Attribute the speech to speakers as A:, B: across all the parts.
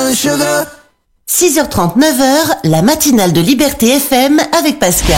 A: 6h30, 9h, la matinale de Liberté FM avec Pascal.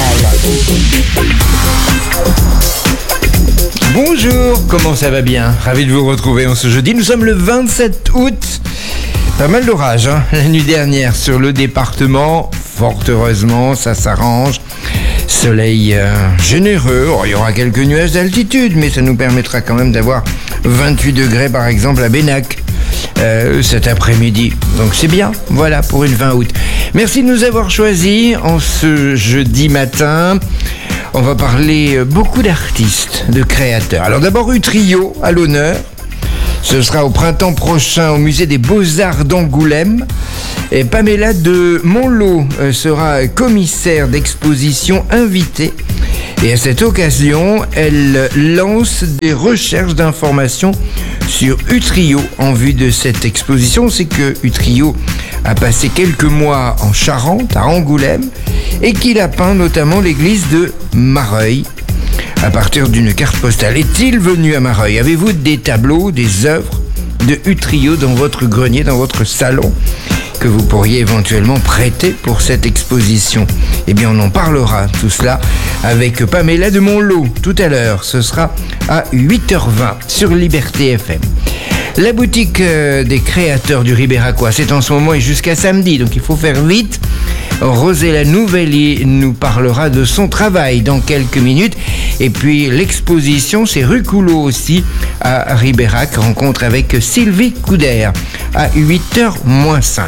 B: Bonjour, comment ça va bien? Ravi de vous retrouver en ce jeudi. Nous sommes le 27 août. Pas mal d'orage la nuit dernière sur le département. Fort heureusement, ça s'arrange. Soleil généreux. Il y aura quelques nuages d'altitude, mais ça nous permettra quand même d'avoir 28 degrés par exemple à Bénac cet après-midi. Donc c'est bien, voilà pour une 20 août. Merci de nous avoir choisis en ce jeudi matin. On va parler beaucoup d'artistes, de créateurs. Alors d'abord Utrio à l'honneur. Ce sera au printemps prochain au musée des Beaux-Arts d'Angoulême. Et Pamela de Monlot sera commissaire d'exposition invitée. Et à cette occasion, elle lance des recherches d'informations sur Utrio en vue de cette exposition. C'est que Utrio a passé quelques mois en Charente, à Angoulême, et qu'il a peint notamment l'église de Mareuil. À partir d'une carte postale, est-il venu à Mareuil? Avez-vous des tableaux, des œuvres de Utrio dans votre grenier, dans votre salon, que vous pourriez éventuellement prêter pour cette exposition? Eh bien, on en parlera tout cela avec Pamela de Monlot tout à l'heure. Ce sera à 8h20 sur Liberté FM. La boutique des créateurs du Ribéracois, c'est en ce moment et jusqu'à samedi, donc il faut faire vite. Rosella Nouvelli nous parlera de son travail dans quelques minutes. Et puis l'exposition, c'est rue Coulot aussi, à Ribérac, rencontre avec Sylvie Couder à 8h-5.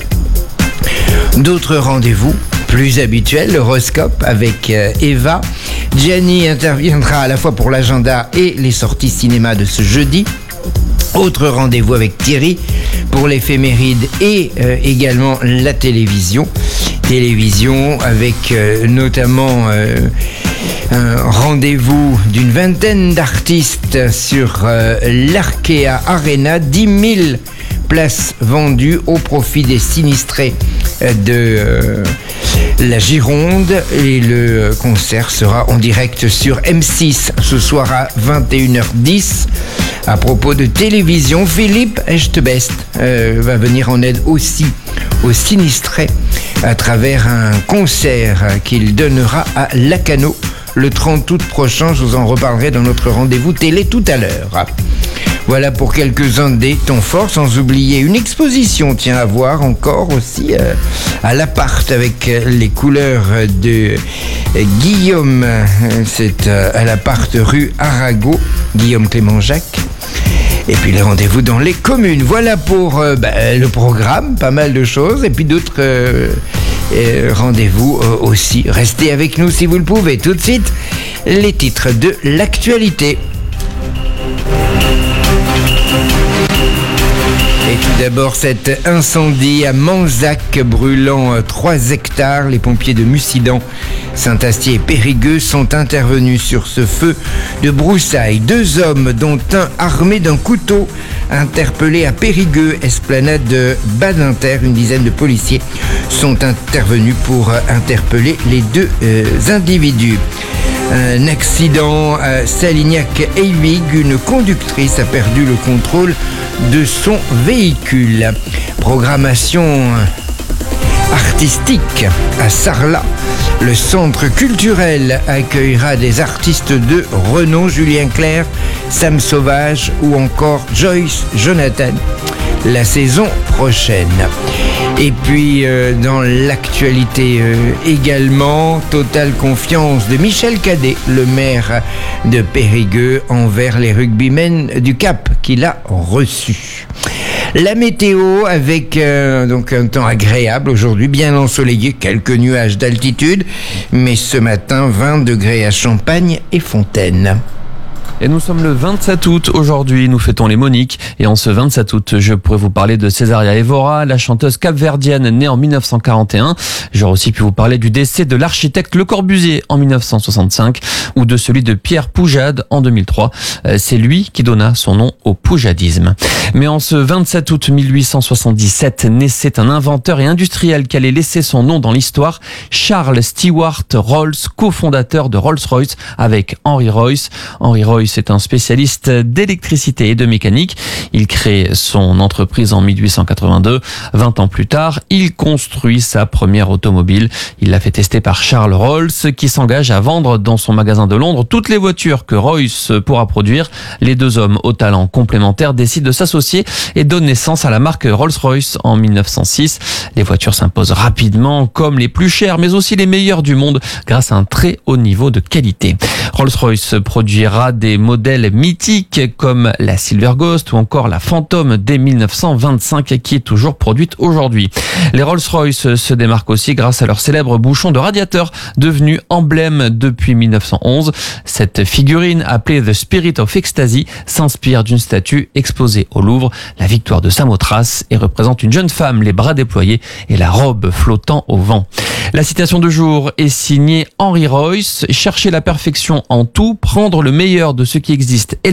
B: D'autres rendez-vous plus habituels, l'horoscope avec Eva. Gianni interviendra à la fois pour l'agenda et les sorties cinéma de ce jeudi. Autre rendez-vous avec Thierry pour l'éphéméride et également la télévision. Télévision avec notamment un rendez-vous d'une vingtaine d'artistes sur l'Arkea Arena. 10 000 places vendues au profit des sinistrés de la Gironde. Et le concert sera en direct sur M6 ce soir à 21h10. À propos de télévision, Philippe Echtebest va venir en aide aussi aux sinistrés à travers un concert qu'il donnera à Lacano le 30 août prochain. Je vous en reparlerai dans notre rendez-vous télé tout à l'heure. Voilà pour quelques-uns des temps forts, sans oublier une exposition, tiens, à voir encore aussi à l'appart avec les couleurs de Guillaume. C'est à l'appart rue Arago, Guillaume Clément-Jacques. Et puis les rendez-vous dans les communes. Voilà pour le programme, pas mal de choses. Et puis d'autres rendez-vous aussi. Restez avec nous si vous le pouvez. Tout de suite, les titres de l'actualité. Et tout d'abord, cet incendie à Manzac brûlant 3 hectares. Les pompiers de Mussidan, Saint-Astier et Périgueux sont intervenus sur ce feu de broussailles. 2 hommes, dont un armé d'un couteau, interpellés à Périgueux, esplanade de Badinter. Une dizaine de policiers sont intervenus pour interpeller les 2 individus. Un accident à Salignac-Eyvig, une conductrice a perdu le contrôle de son véhicule. Programmation artistique à Sarlat. Le centre culturel accueillera des artistes de renom, Julien Clerc, Sam Sauvage ou encore Joyce Jonathan la saison prochaine. Et puis dans l'actualité également, totale confiance de Michel Cadet, le maire de Périgueux, envers les rugbymen du Cap qu'il a reçus. La météo avec donc un temps agréable aujourd'hui, bien ensoleillé, quelques nuages d'altitude, mais ce matin 20 degrés à Champagne et Fontaine.
C: Et nous sommes le 27 août aujourd'hui, nous fêtons les Moniques. Et en ce 27 août, je pourrais vous parler de Césaria Évora, la chanteuse capverdienne née en 1941. J'aurais aussi pu vous parler du décès de l'architecte Le Corbusier en 1965 ou de celui de Pierre Poujade en 2003. C'est lui qui donna son nom au poujadisme. Mais en ce 27 août 1877, naissait un inventeur et industriel qui allait laisser son nom dans l'histoire, Charles Stewart Rolls, cofondateur de Rolls-Royce avec Henry Royce. Henry Royce Rolls-Royce est un spécialiste d'électricité et de mécanique. Il crée son entreprise en 1882. 20 ans plus tard, il construit sa première automobile. Il l'a fait tester par Charles Rolls, qui s'engage à vendre dans son magasin de Londres toutes les voitures que Royce pourra produire. Les deux hommes aux talents complémentaires décident de s'associer et donnent naissance à la marque Rolls-Royce en 1906. Les voitures s'imposent rapidement comme les plus chères, mais aussi les meilleures du monde grâce à un très haut niveau de qualité. Rolls-Royce produira des modèles mythiques comme la Silver Ghost ou encore la Phantom dès 1925 qui est toujours produite aujourd'hui. Les Rolls-Royce se démarquent aussi grâce à leur célèbre bouchon de radiateur devenu emblème depuis 1911. Cette figurine appelée The Spirit of Ecstasy s'inspire d'une statue exposée au Louvre, la victoire de Samothrace, et représente une jeune femme, les bras déployés et la robe flottant au vent. La citation du jour est signée Henry Royce. Chercher la perfection en tout, prendre le meilleur de ce qui existe et